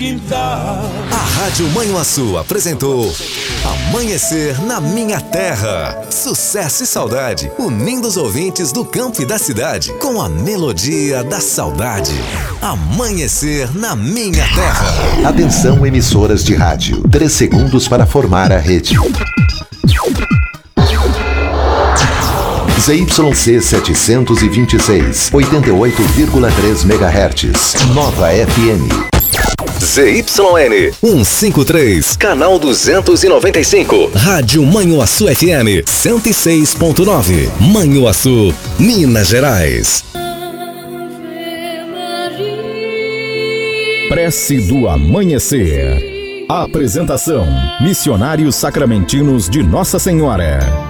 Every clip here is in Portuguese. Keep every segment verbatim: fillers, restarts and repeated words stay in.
quintal. A Rádio Manhuaçu apresentou Amanhecer na Minha Terra. Sucesso e saudade, unindo os ouvintes do campo e da cidade com a melodia da saudade. Amanhecer na Minha Terra. Atenção, emissoras de rádio. Três segundos para formar a rede. Z Y C setecentos e vinte e seis, oitenta e oito vírgula três megahertz. Nova F M. Z Y N cento e cinquenta e três, canal duzentos e noventa e cinco. Rádio Manhuaçu F M cento e seis ponto nove. Manhuaçu, Minas Gerais. Prece do Amanhecer. Apresentação: Missionários Sacramentinos de Nossa Senhora.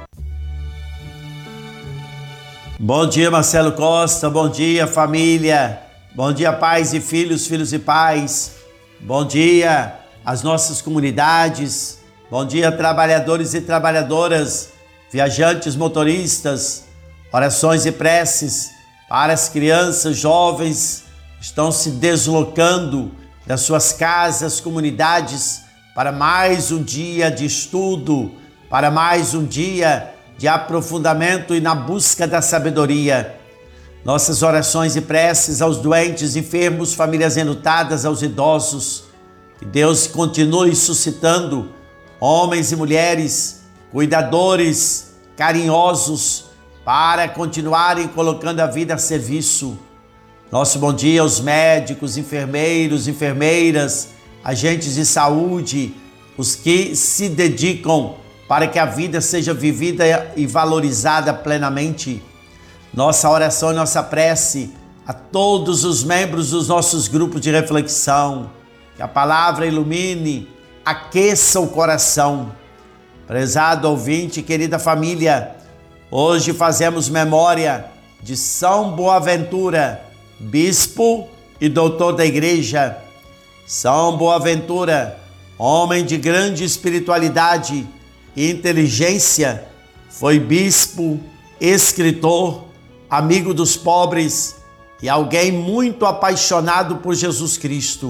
Bom dia, Marcelo Costa. Bom dia, família. Bom dia, pais e filhos, filhos e pais. Bom dia às nossas comunidades. Bom dia, trabalhadores e trabalhadoras, viajantes, motoristas. Orações e preces para as crianças, jovens que estão se deslocando das suas casas, comunidades, para mais um dia de estudo, para mais um dia de aprofundamento e na busca da sabedoria. Nossas orações e preces aos doentes, enfermos, famílias enlutadas, aos idosos. Que Deus continue suscitando homens e mulheres, cuidadores, carinhosos, para continuarem colocando a vida a serviço. Nosso bom dia aos médicos, enfermeiros, enfermeiras, agentes de saúde, os que se dedicam para que a vida seja vivida e valorizada plenamente. Nossa oração e nossa prece a todos os membros dos nossos grupos de reflexão. Que a palavra ilumine, aqueça o coração. Prezado ouvinte, querida família, hoje fazemos memória de São Boaventura, bispo e doutor da igreja. São Boaventura, homem de grande espiritualidade e inteligência, foi bispo, escritor, amigo dos pobres e alguém muito apaixonado por Jesus Cristo.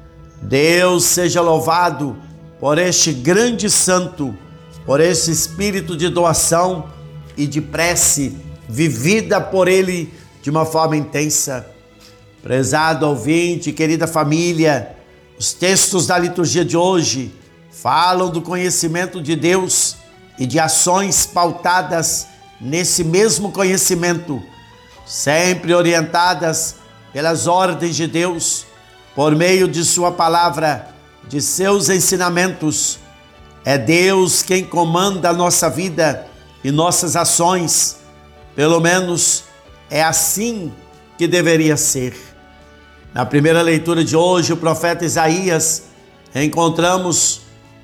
Deus seja louvado por este grande santo, por esse espírito de doação e de prece vivida por ele de uma forma intensa. Prezado ouvinte, querida família, os textos da liturgia de hoje falam do conhecimento de Deus e de ações pautadas nesse mesmo conhecimento, sempre orientadas pelas ordens de Deus, por meio de sua palavra, de seus ensinamentos. É Deus quem comanda a nossa vida e nossas ações. Pelo menos é assim que deveria ser. Na primeira leitura de hoje, o profeta Isaías, encontramos